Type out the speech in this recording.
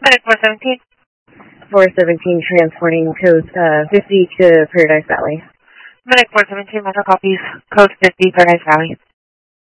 Medic 417. 417 transporting code 50 to Paradise Valley. Medic 417, Metro copies, code 50, Paradise Valley.